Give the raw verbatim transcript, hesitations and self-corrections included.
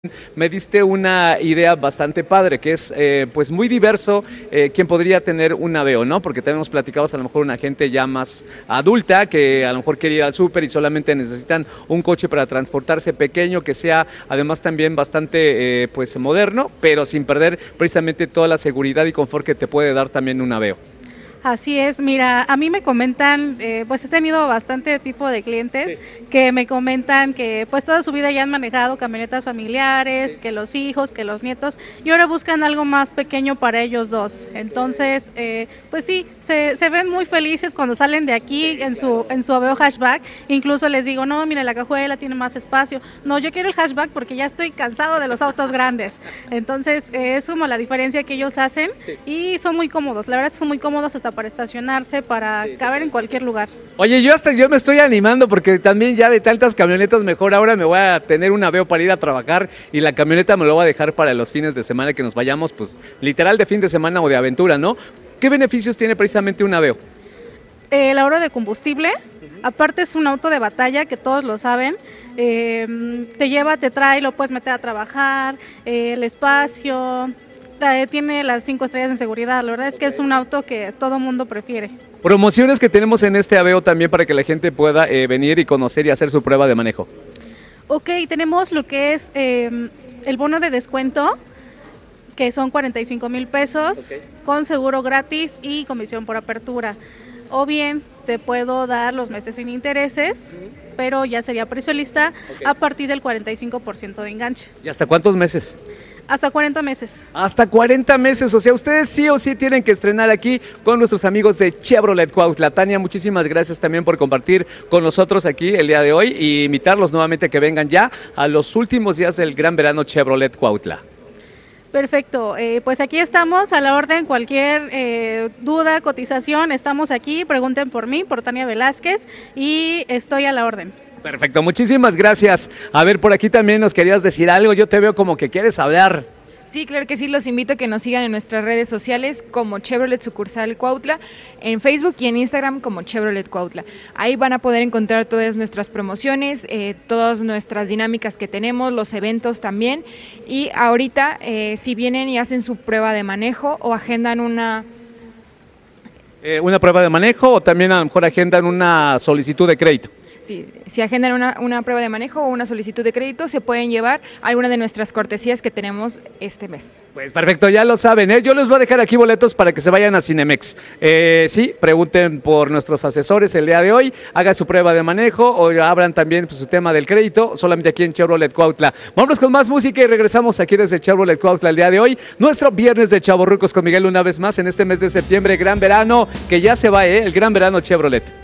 Me diste una idea bastante padre, que es eh, pues muy diverso eh, quien podría tener un Aveo, ¿no? Porque tenemos platicados a lo mejor una gente ya más adulta que a lo mejor quiere ir al súper y solamente necesitan un coche para transportarse pequeño, que sea además también bastante eh, pues moderno, pero sin perder precisamente toda la seguridad y confort que te puede dar también un Aveo. Así es, mira, a mí me comentan, eh, pues he tenido bastante tipo de clientes Sí. que me comentan que pues toda su vida ya han manejado camionetas familiares, sí, que los hijos, que los nietos, y ahora buscan algo más pequeño para ellos dos. Entonces, eh, pues sí, se, se ven muy felices cuando salen de aquí sí, en, claro. su, en su Aveo hatchback. Incluso les digo, no, mira, la cajuela tiene más espacio. No, yo quiero el hatchback porque ya estoy cansado de los autos grandes. Entonces, eh, es como la diferencia que ellos hacen sí. y son muy cómodos. La verdad es que son muy cómodos hasta para estacionarse, para sí, caber en cualquier lugar. Oye, yo hasta yo me estoy animando porque también ya de tantas camionetas mejor ahora me voy a tener un Aveo para ir a trabajar y la camioneta me lo voy a dejar para los fines de semana que nos vayamos, pues literal de fin de semana o de aventura, ¿no? ¿Qué beneficios tiene precisamente un Aveo? El ahorro de combustible, uh-huh. aparte es un auto de batalla que todos lo saben, eh, te lleva, te trae, lo puedes meter a trabajar, eh, el espacio, tiene las cinco estrellas en seguridad. La verdad es que es un auto que todo mundo prefiere. Promociones que tenemos en este Aveo también para que la gente pueda eh, venir y conocer y hacer su prueba de manejo. Ok, tenemos lo que es eh, el bono de descuento, que son cuarenta y cinco mil pesos, okay. con seguro gratis y comisión por apertura. O bien te puedo dar los meses sin intereses, uh-huh. pero ya sería precio lista okay. a partir del cuarenta y cinco por ciento de enganche. ¿Y hasta cuántos meses? Hasta cuarenta meses. Hasta cuarenta meses, o sea, ustedes sí o sí tienen que estrenar aquí con nuestros amigos de Chevrolet Cuautla. Tania, muchísimas gracias también por compartir con nosotros aquí el día de hoy y invitarlos nuevamente a que vengan ya a los últimos días del gran verano Chevrolet Cuautla. Perfecto, eh, pues aquí estamos a la orden, cualquier eh, duda, cotización, estamos aquí, pregunten por mí, por Tania Velázquez y estoy a la orden. Perfecto, muchísimas gracias. A ver, por aquí también nos querías decir algo, yo te veo como que quieres hablar. Sí, claro que sí, los invito a que nos sigan en nuestras redes sociales como Chevrolet Sucursal Cuautla, en Facebook y en Instagram como Chevrolet Cuautla. Ahí van a poder encontrar todas nuestras promociones, eh, todas nuestras dinámicas que tenemos, los eventos también. Y ahorita, eh, si vienen y hacen su prueba de manejo o agendan una... Eh, una prueba de manejo o también a lo mejor agendan una solicitud de crédito. Sí, si agendan una, una prueba de manejo o una solicitud de crédito, se pueden llevar alguna de nuestras cortesías que tenemos este mes. Pues perfecto, ya lo saben, ¿eh? Yo les voy a dejar aquí boletos para que se vayan a Cinemex. Eh, sí, pregunten por nuestros asesores el día de hoy, hagan su prueba de manejo o abran también pues, su tema del crédito, solamente aquí en Chevrolet Cuautla. Vámonos con más música y regresamos aquí desde Chevrolet Cuautla el día de hoy. Nuestro viernes de Chavorrucos con Miguel una vez más en este mes de septiembre, gran verano, que ya se va, ¿eh? El gran verano Chevrolet.